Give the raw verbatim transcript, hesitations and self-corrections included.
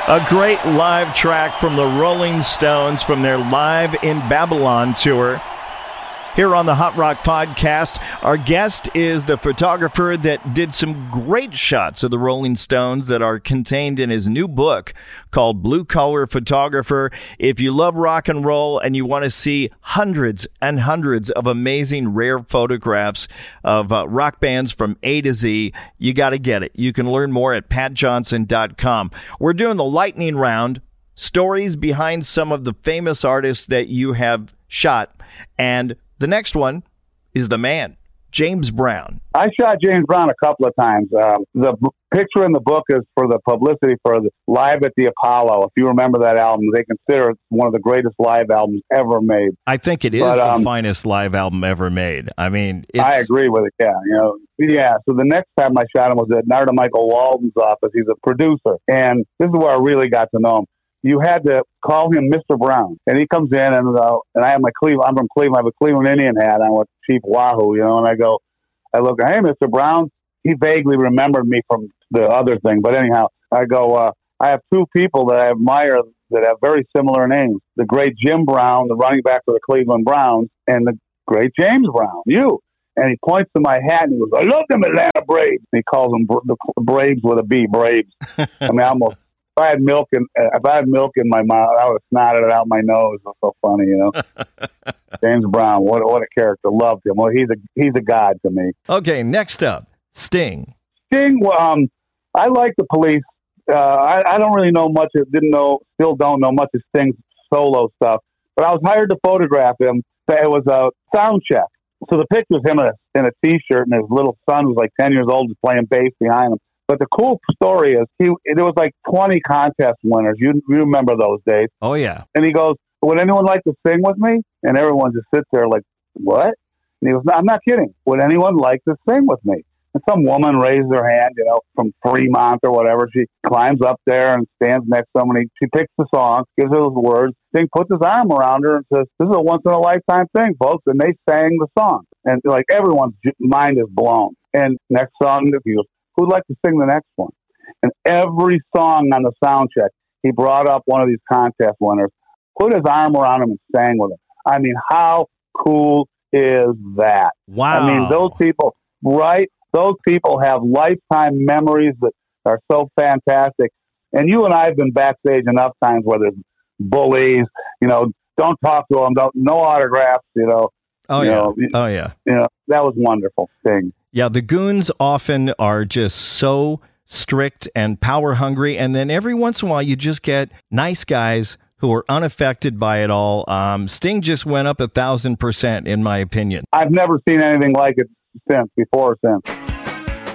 A great live track from the Rolling Stones from their Live in Babylon tour. Here on the Hot Rock Podcast, our guest is the photographer that did some great shots of the Rolling Stones that are contained in his new book called Blue Collar Photographer. If you love rock and roll and you want to see hundreds and hundreds of amazing rare photographs of uh, rock bands from A to Z, you got to get it. You can learn more at pat johnson dot com. We're doing the lightning round, stories behind some of the famous artists that you have shot, and the next one is the man, James Brown. I shot James Brown a couple of times. Um, the b- picture in the book is for the publicity for the Live at the Apollo. If you remember that album, they consider it one of the greatest live albums ever made. I think it is but, um, the finest live album ever made. I mean, it's... I agree with it. Yeah, you know, yeah. So the next time I shot him was at Narda Michael Walden's office. He's a producer, and this is where I really got to know him. You had to call him Mister Brown. And he comes in, and uh, and I have my Cleveland, I'm from Cleveland, I have a Cleveland Indian hat on with Chief Wahoo, you know, and I go, I look, hey, Mister Brown. He vaguely remembered me from the other thing. But anyhow, I go, uh, I have two people that I admire that have very similar names. The great Jim Brown, the running back for the Cleveland Browns, and the great James Brown, you. And he points to my hat, and he goes, I love them Atlanta Braves. And he calls them the Braves with a B, Braves. I mean, I almost... If I had milk in, if I had milk in my mouth, I would have snotted it out my nose. It's so funny, you know. James Brown, what what a character! Loved him. Well, he's a he's a god to me. Okay, next up, Sting. Sting. Um, I like the Police. Uh, I, I don't really know much. Didn't know. Still don't know much of Sting's solo stuff. But I was hired to photograph him. It was a sound check. So the picture was him in a, in a t-shirt, and his little son, who's like ten years old, was playing bass behind him. But the cool story is, he there was like twenty contest winners. You, you remember those days. Oh, yeah. And he goes, would anyone like to sing with me? And everyone just sits there like, what? And he goes, no, I'm not kidding. Would anyone like to sing with me? And some woman raised her hand, you know, from Fremont or whatever. She climbs up there and stands next to him, and he, she picks the song, gives her those words. Sting puts his arm around her and says, this is a once-in-a-lifetime thing, folks. And they sang the song. And, like, everyone's mind is blown. And next song, he goes, who'd like to sing the next one? And every song on the sound check, he brought up one of these contest winners, put his arm around him and sang with him. I mean, how cool is that? Wow. I mean, those people, right? Those people have lifetime memories that are so fantastic. And you and I have been backstage enough times where there's bullies, you know, don't talk to them, don't, no autographs, you know. Oh, you yeah. know, Oh, yeah. You know, that was wonderful thing. Yeah, the goons often are just so strict and power hungry, and then every once in a while you just get nice guys who are unaffected by it all. Um, Sting just went up a thousand percent, in my opinion. I've never seen anything like it since, before or since.